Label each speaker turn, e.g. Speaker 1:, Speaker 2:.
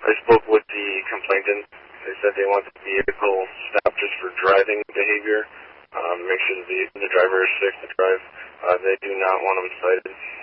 Speaker 1: I spoke with the complainant. They said they want the vehicle stopped just for driving behavior, make sure the driver is safe to drive. They do not want him cited.